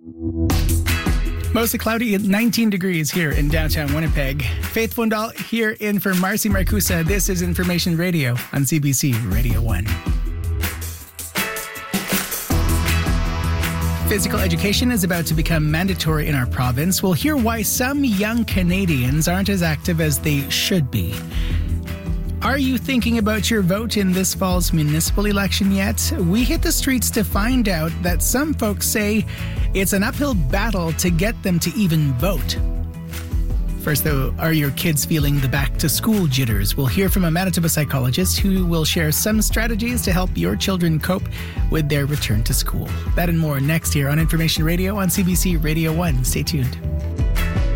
Mostly cloudy at 19 degrees here in downtown Winnipeg. Faith Fundal here in for Marcy Marcusa. This is Information Radio on CBC Radio 1. Physical education is about to become mandatory in our province. We'll hear why some young Canadians aren't as active as they should be. Are you thinking about your vote in this fall's municipal election yet? We hit the streets to find out that some folks say it's an uphill battle to get them to even vote. First, though, are your kids feeling the back-to-school jitters? We'll hear from a Manitoba psychologist who will share some strategies to help your children cope with their return to school. That and more next here on Information Radio on CBC Radio 1. Stay tuned.